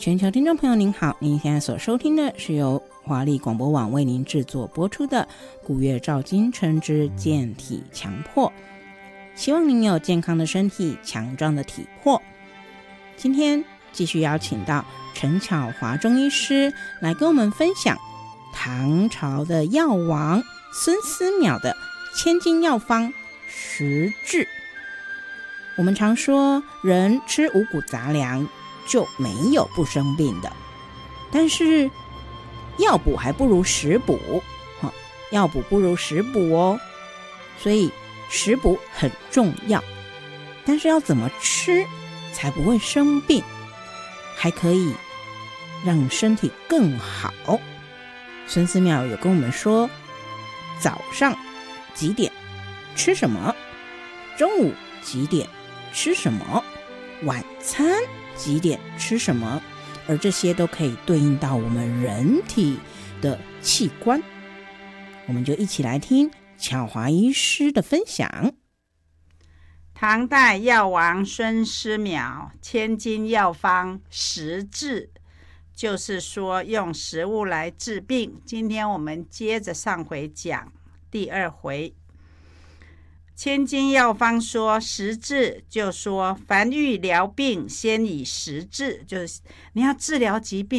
全球听众朋友您好，您现在所收听的是由华丽广播网为您制作播出的古月照今晨之健体强迫，希望您有健康的身体，强壮的体魄。今天继续邀请到陈巧华中医师来跟我们分享唐朝的药王孙思邈的千金药方食治。我们常说人吃五谷杂粮就没有不生病的，但是药补还不如食补，药补不如食补哦，所以食补很重要。但是要怎么吃才不会生病，还可以让身体更好？孙思邈有跟我们说，早上几点吃什么，中午几点吃什么，晚餐几点吃什么，而这些都可以对应到我们人体的器官。我们就一起来听巧华医师的分享。 唐代药王孙思邈千金药方食治，就是说用食物来治病。今天我们接着上回讲第二回。千金药方说食治，就说凡欲疗病先以食治，就是你要治疗疾病